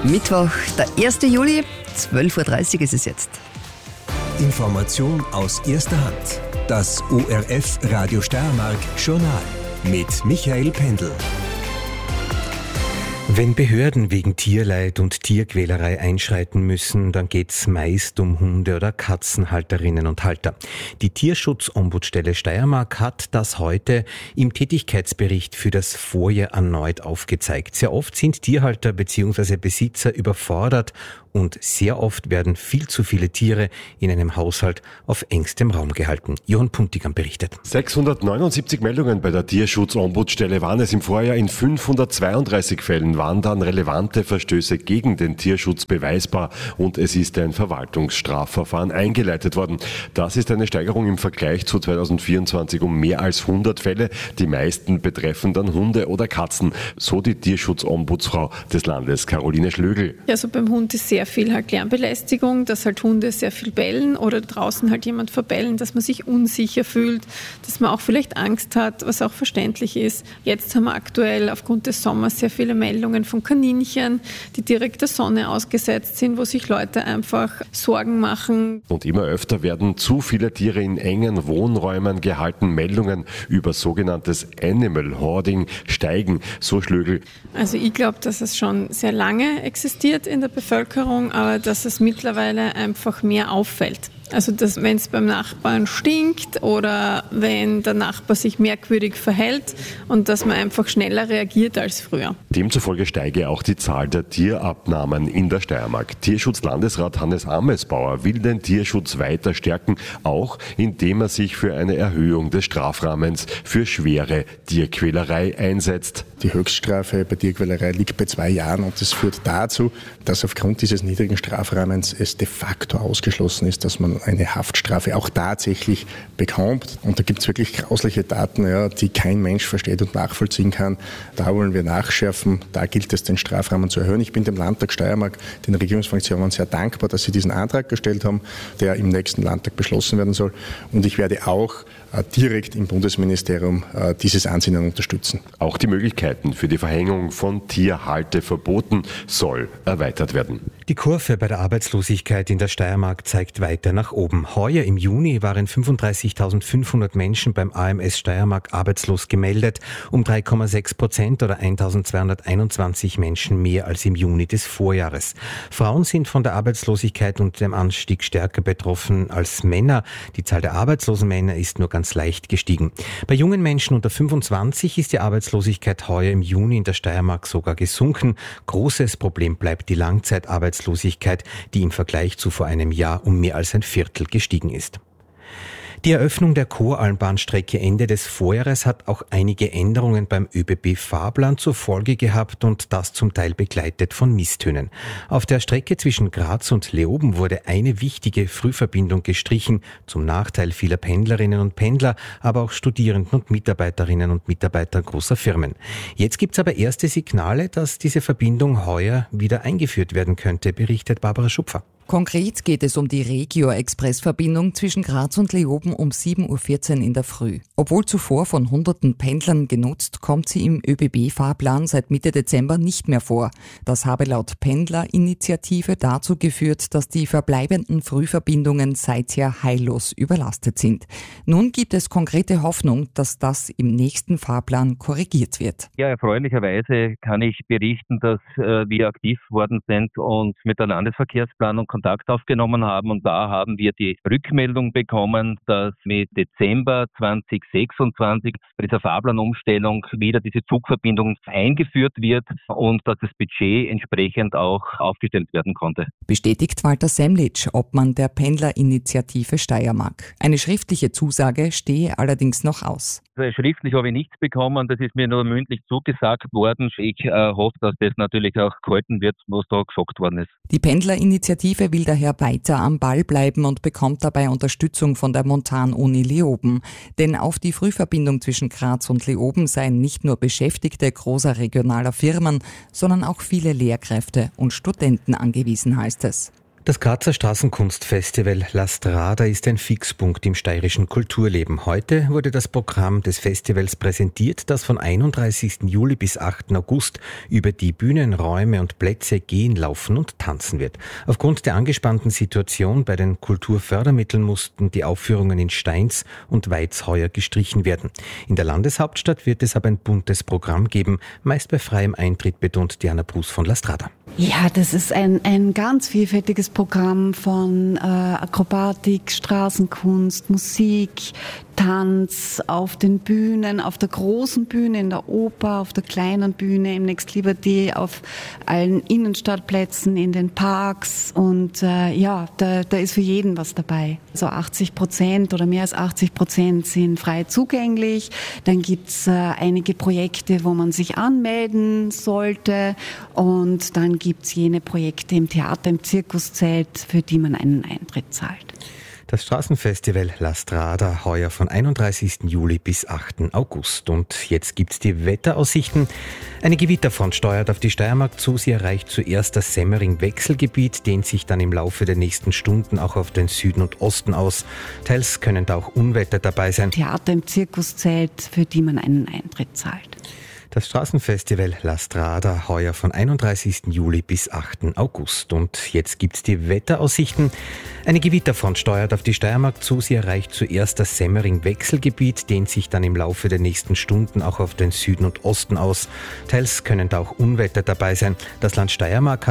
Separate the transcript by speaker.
Speaker 1: Mittwoch, der 1. Juli, 12.30 Uhr ist es jetzt.
Speaker 2: Information aus erster Hand. Das ORF Radio Steiermark Journal mit Michael Pendl.
Speaker 3: Wenn Behörden wegen Tierleid und Tierquälerei einschreiten müssen, dann geht's meist um Hunde- oder Katzenhalterinnen und Halter. Die Tierschutzombudsstelle Steiermark hat das heute im Tätigkeitsbericht für das Vorjahr erneut aufgezeigt. Sehr oft sind Tierhalter bzw. Besitzer überfordert und sehr oft werden viel zu viele Tiere in einem Haushalt auf engstem Raum gehalten. Johann Puntigam berichtet.
Speaker 4: 679 Meldungen bei der Tierschutzombudsstelle waren es im Vorjahr. In 532 Fällen waren dann relevante Verstöße gegen den Tierschutz beweisbar und es ist ein Verwaltungsstrafverfahren eingeleitet worden. Das ist eine Steigerung im Vergleich zu 2024 um mehr als 100 Fälle. Die meisten betreffen dann Hunde oder Katzen, so die Tierschutzombudsfrau des Landes, Caroline Schlögl.
Speaker 5: Also beim Hund ist sehr viel halt Lärmbelästigung, dass halt Hunde sehr viel bellen oder draußen halt jemand verbellen, dass man sich unsicher fühlt, dass man auch vielleicht Angst hat, was auch verständlich ist. Jetzt haben wir aktuell aufgrund des Sommers sehr viele Meldungen von Kaninchen, die direkt der Sonne ausgesetzt sind, wo sich Leute einfach Sorgen machen.
Speaker 4: Und immer öfter werden zu viele Tiere in engen Wohnräumen gehalten. Meldungen über sogenanntes Animal Hoarding steigen, so Schlögl.
Speaker 5: Also ich glaube, dass es schon sehr lange existiert in der Bevölkerung, aber dass es mittlerweile einfach mehr auffällt. Also dass wenn es beim Nachbarn stinkt oder wenn der Nachbar sich merkwürdig verhält und dass man einfach schneller reagiert als früher.
Speaker 4: Demzufolge steige auch die Zahl der Tierabnahmen in der Steiermark. Tierschutzlandesrat Hannes Amesbauer will den Tierschutz weiter stärken, auch indem er sich für eine Erhöhung des Strafrahmens für schwere Tierquälerei einsetzt.
Speaker 6: Die Höchststrafe bei Tierquälerei liegt bei 2 Jahren und das führt dazu, dass aufgrund dieses niedrigen Strafrahmens es de facto ausgeschlossen ist, dass man eine Haftstrafe auch tatsächlich bekommt. Und da gibt es wirklich grausliche Taten, ja, die kein Mensch versteht und nachvollziehen kann. Da wollen wir nachschärfen. Da gilt es, den Strafrahmen zu erhöhen. Ich bin dem Landtag Steiermark, den Regierungsfraktionen sehr dankbar, dass sie diesen Antrag gestellt haben, der im nächsten Landtag beschlossen werden soll. Und ich werde auch direkt im Bundesministerium dieses Ansinnen unterstützen.
Speaker 4: Auch die Möglichkeiten für die Verhängung von Tierhalteverboten soll erweitert werden.
Speaker 3: Die Kurve bei der Arbeitslosigkeit in der Steiermark zeigt weiter nach oben. Heuer im Juni waren 35.500 Menschen beim AMS Steiermark arbeitslos gemeldet, um 3,6% oder 1.221 Menschen mehr als im Juni des Vorjahres. Frauen sind von der Arbeitslosigkeit und dem Anstieg stärker betroffen als Männer. Die Zahl der arbeitslosen Männer ist nur ganz leicht gestiegen. Bei jungen Menschen unter 25 ist die Arbeitslosigkeit heuer im Juni in der Steiermark sogar gesunken. Großes Problem bleibt die Langzeitarbeitslosigkeit, die im Vergleich zu vor einem Jahr um mehr als ein Viertel gestiegen ist. Die Eröffnung der Choralmbahnstrecke Ende des Vorjahres hat auch einige Änderungen beim ÖBB-Fahrplan zur Folge gehabt und das zum Teil begleitet von Misstönen. Auf der Strecke zwischen Graz und Leoben wurde eine wichtige Frühverbindung gestrichen, zum Nachteil vieler Pendlerinnen und Pendler, aber auch Studierenden und Mitarbeiterinnen und Mitarbeiter großer Firmen. Jetzt gibt's aber erste Signale, dass diese Verbindung heuer wieder eingeführt werden könnte, berichtet Barbara Schupfer.
Speaker 7: Konkret geht es um die Regio-Express-Verbindung zwischen Graz und Leoben um 7.14 Uhr in der Früh. Obwohl zuvor von hunderten Pendlern genutzt, kommt sie im ÖBB-Fahrplan seit Mitte Dezember nicht mehr vor. Das habe laut Pendlerinitiative dazu geführt, dass die verbleibenden Frühverbindungen seither heillos überlastet sind. Nun gibt es konkrete Hoffnung, dass das im nächsten Fahrplan korrigiert wird.
Speaker 8: Ja, erfreulicherweise kann ich berichten, dass wir aktiv worden sind und mit der Landesverkehrsplanung Kontakt aufgenommen haben und da haben wir die Rückmeldung bekommen, dass mit Dezember 2026 bei dieser Fahrplanumstellung wieder diese Zugverbindung eingeführt wird und dass das Budget entsprechend auch aufgestellt werden konnte.
Speaker 7: Bestätigt Walter Semlitsch, Obmann der Pendlerinitiative Steiermark. Eine schriftliche Zusage stehe allerdings noch aus.
Speaker 8: Schriftlich habe ich nichts bekommen, das ist mir nur mündlich zugesagt worden. Ich hoffe, dass das natürlich auch gehalten wird, was da gesagt worden ist.
Speaker 7: Die Pendlerinitiative will daher weiter am Ball bleiben und bekommt dabei Unterstützung von der Montanuni Leoben. Denn auf die Frühverbindung zwischen Graz und Leoben seien nicht nur Beschäftigte großer regionaler Firmen, sondern auch viele Lehrkräfte und Studenten angewiesen, heißt es.
Speaker 3: Das Grazer Straßenkunstfestival La Strada ist ein Fixpunkt im steirischen Kulturleben. Heute wurde das Programm des Festivals präsentiert, das von 31. Juli bis 8. August über die Bühnen, Räume und Plätze gehen, laufen und tanzen wird. Aufgrund der angespannten Situation bei den Kulturfördermitteln mussten die Aufführungen in Steins und Weiz heuer gestrichen werden. In der Landeshauptstadt wird es aber ein buntes Programm geben, meist bei freiem Eintritt, betont Diana Bruß von La Strada.
Speaker 9: Ja, das ist ein ganz vielfältiges Programm von Akrobatik, Straßenkunst, Musik, Tanz auf den Bühnen, auf der großen Bühne, in der Oper, auf der kleinen Bühne, im Next Liberty, auf allen Innenstadtplätzen, in den Parks und da ist für jeden was dabei. So 80% oder mehr als 80% sind frei zugänglich. Dann gibt's einige Projekte, wo man sich anmelden sollte und dann gibt's jene Projekte im Theater, im Zirkuszelt, für die man einen Eintritt zahlt.
Speaker 3: Das Straßenfestival La Strada heuer von 31. Juli bis 8. August. Und jetzt gibt's die Wetteraussichten. Eine Gewitterfront steuert auf die Steiermark zu. Sie erreicht zuerst das Semmering-Wechselgebiet, dehnt sich dann im Laufe der nächsten Stunden auch auf den Süden und Osten aus. Teils können da auch Unwetter dabei sein.
Speaker 9: Theater im Zirkuszelt, für die man einen Eintritt zahlt.
Speaker 3: Das Straßenfestival La Strada heuer von 31. Juli bis 8. August. Und jetzt gibt's die Wetteraussichten. Eine Gewitterfront steuert auf die Steiermark zu. Sie erreicht zuerst das Semmering-Wechselgebiet, dehnt sich dann im Laufe der nächsten Stunden auch auf den Süden und Osten aus. Teils können da auch Unwetter dabei sein. Das Land Steiermark hat